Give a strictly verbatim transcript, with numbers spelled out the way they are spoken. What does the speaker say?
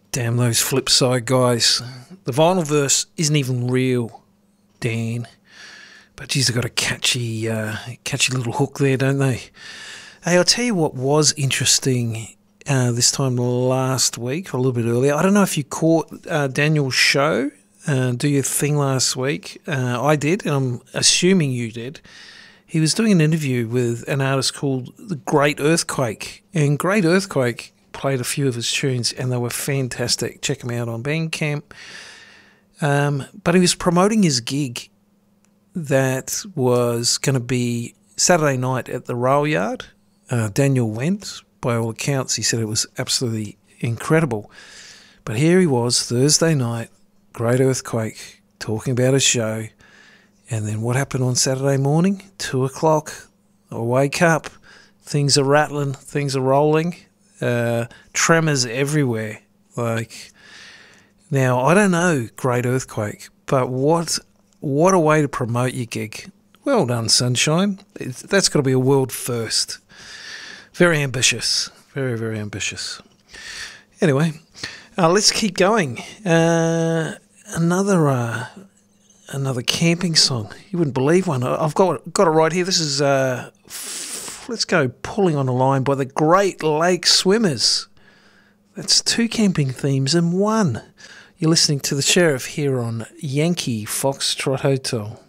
Damn those Flipside guys. The Vinylverse isn't even real, Dan. But geez, they've got a catchy, uh, catchy little hook there, don't they? Hey, I'll tell you what was interesting uh, this time last week, or a little bit earlier. I don't know if you caught uh, Daniel's show, uh, Do Your Thing last week. Uh, I did, and I'm assuming you did. He was doing an interview with an artist called The Great Earthquake. And Great Earthquake played a few of his tunes, and they were fantastic. Check them out on Bandcamp. Um, but he was promoting his gig that was going to be Saturday night at the Rail Yard. Uh, Daniel went. By all accounts, he said it was absolutely incredible. But here he was, Thursday night, Great Earthquake, talking about his show. And then what happened on Saturday morning? Two o'clock. I wake up. Things are rattling. Things are rolling. Uh, tremors everywhere. Like, now, I don't know Great Earthquake, but what what a way to promote your gig. Well done, Sunshine. It's, that's got to be a world first. Very ambitious. Very, very ambitious. Anyway, uh, let's keep going. Uh, another uh, another camping song. You wouldn't believe one. I've got got it right here. This is, uh, f- let's go, Pulling on a Line by the Great Lake Swimmers. That's two camping themes in one. You're listening to The Sheriff here on Yankee Foxtrot Hotel.